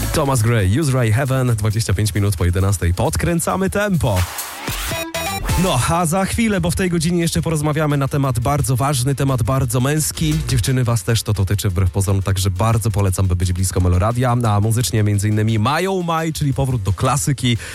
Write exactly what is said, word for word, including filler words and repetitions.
Thomas Gray, Use Ray Heaven, dwadzieścia pięć minut po jedenastej. Podkręcamy tempo. No, a za chwilę, bo w tej godzinie jeszcze porozmawiamy na temat bardzo ważny, temat bardzo męski. Dziewczyny, was też to dotyczy wbrew pozorom, także bardzo polecam, by być blisko Meloradia. A muzycznie między innymi Mają Maj, czyli powrót do klasyki.